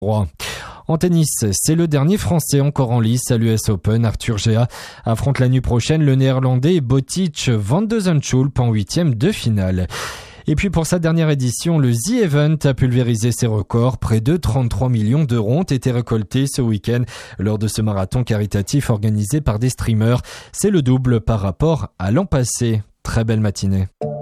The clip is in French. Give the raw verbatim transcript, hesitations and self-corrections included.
En tennis, c'est le dernier Français encore en lice à l'U S Open. Arthur Géa affronte la nuit prochaine le Néerlandais Botic van de Zandschulp en huitième de finale. Et puis pour sa dernière édition, le The Event a pulvérisé ses records. Près de trente-trois millions d'euros ont été récoltés ce week-end lors de ce marathon caritatif organisé par des streamers. C'est le double par rapport à l'an passé. Très belle matinée.